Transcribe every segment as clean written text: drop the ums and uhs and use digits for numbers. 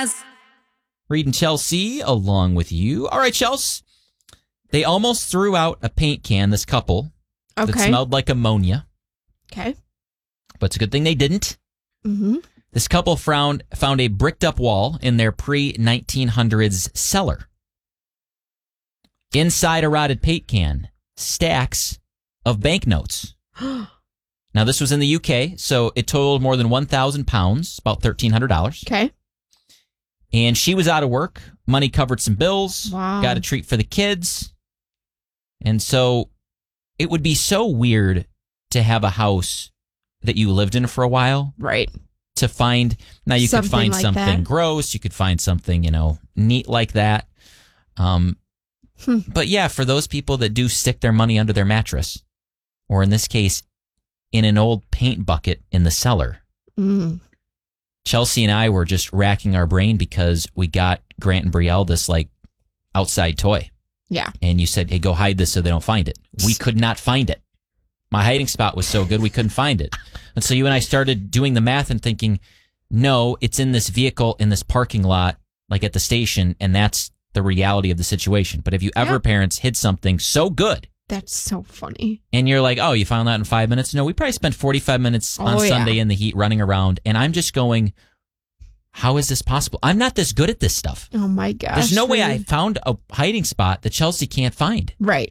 guys. Reed and Chelsea along with you. All right, Chelsea. They almost threw out a paint can, this couple, that smelled like ammonia. Okay. But it's a good thing they didn't. Mm-hmm. This couple found a bricked-up wall in their pre-1900s cellar. Inside a rotted paint can, stacks of banknotes. Now, this was in the UK, so it totaled more than 1,000 pounds, about $1,300. Okay. And she was out of work. Money covered some bills. Wow. Got a treat for the kids. And so it would be so weird to have a house that you lived in for a while. Right. To find, now you could find like something that. gross. You could find something, neat like that. But yeah, for those people that do stick their money under their mattress, or in this case, in an old paint bucket in the cellar. Mm. Chelsea and I were just racking our brain because we got Grant and Brielle this outside toy. Yeah. And you said, hey, go hide this so they don't find it. We could not find it. My hiding spot was so good we couldn't find it. And so you and I started doing the math and thinking, no, it's in this vehicle in this parking lot, like at the station, and that's the reality of the situation. But have you ever, parents, hid something so good? That's so funny. And you're like, oh, you found that in 5 minutes? No, we probably spent 45 minutes on Sunday in the heat running around. And I'm just going, how is this possible? I'm not this good at this stuff. Oh, my gosh. There's no way I found a hiding spot that Chelsea can't find. Right.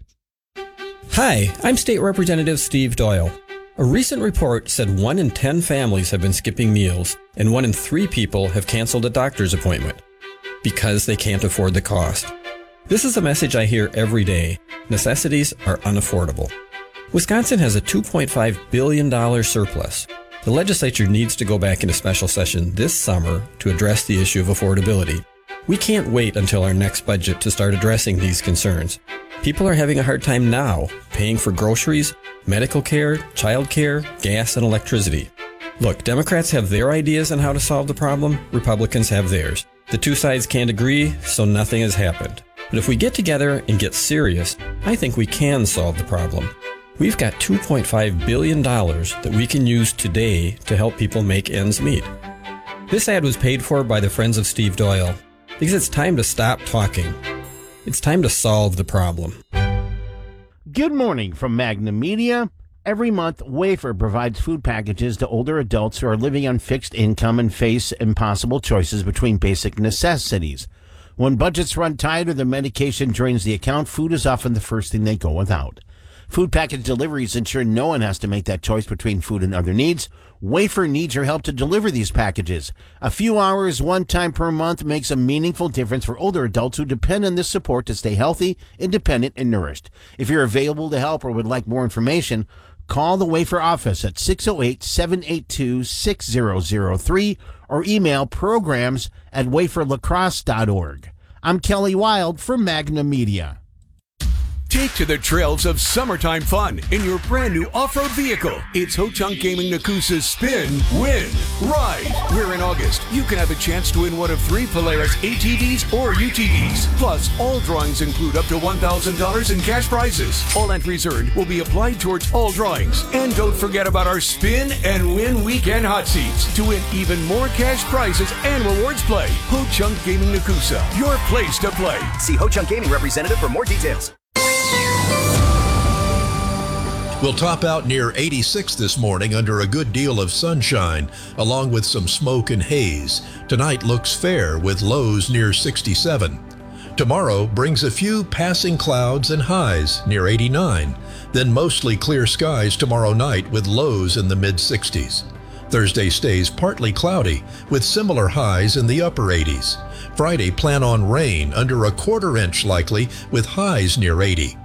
Hi, I'm State Representative Steve Doyle. A recent report said 1 in 10 families have been skipping meals, and 1 in 3 people have canceled a doctor's appointment because they can't afford the cost. This is a message I hear every day. Necessities are unaffordable. Wisconsin has a $2.5 billion surplus. The legislature needs to go back into special session this summer to address the issue of affordability. We can't wait until our next budget to start addressing these concerns. People are having a hard time now paying for groceries, medical care, child care, gas, and electricity. Look, Democrats have their ideas on how to solve the problem. Republicans have theirs. The two sides can't agree, so nothing has happened. But if we get together and get serious, I think we can solve the problem. We've got $2.5 billion that we can use today to help people make ends meet. This ad was paid for by the Friends of Steve Doyle because it's time to stop talking. It's time to solve the problem. Good morning from Magnum Media. Every month, Wafer provides food packages to older adults who are living on fixed income and face impossible choices between basic necessities. When budgets run tight or the medication drains the account, food is often the first thing they go without. Food package deliveries ensure no one has to make that choice between food and other needs. Wafer needs your help to deliver these packages. A few hours, one time per month, makes a meaningful difference for older adults who depend on this support to stay healthy, independent, and nourished. If you're available to help or would like more information, call the Wafer office at 608-782-6003 or email programs@waferlacrosse.org. I'm Kelly Wild for Magnum Media. Take to the trails of summertime fun in your brand new off-road vehicle. It's Ho-Chunk Gaming Nakusa's Spin, Win, Ride. Where in August, you can have a chance to win one of 3 Polaris ATVs or UTVs. Plus, all drawings include up to $1,000 in cash prizes. All entries earned will be applied towards all drawings. And don't forget about our Spin and Win Weekend Hot Seats to win even more cash prizes and rewards play. Ho-Chunk Gaming Nakusa, your place to play. See Ho-Chunk Gaming representative for more details. We'll top out near 86 this morning under a good deal of sunshine, along with some smoke and haze. Tonight looks fair with lows near 67. Tomorrow brings a few passing clouds and highs near 89. Then mostly clear skies tomorrow night with lows in the mid-60s. Thursday stays partly cloudy with similar highs in the upper 80s. Friday plan on rain under a 1/4 inch likely with highs near 80.